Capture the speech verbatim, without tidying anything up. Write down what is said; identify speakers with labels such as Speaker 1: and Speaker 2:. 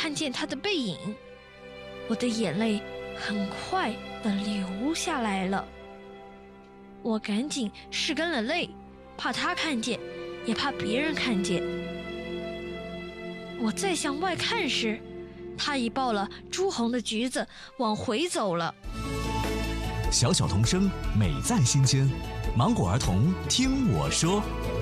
Speaker 1: 看见他的背影，我的眼泪很快地流下来了。我赶紧拭干了泪，怕他看见，也怕别人看见。我再向外看时，他已抱了朱红的橘子往回走了。
Speaker 2: 小小童声，美在心间。芒果儿童听我说。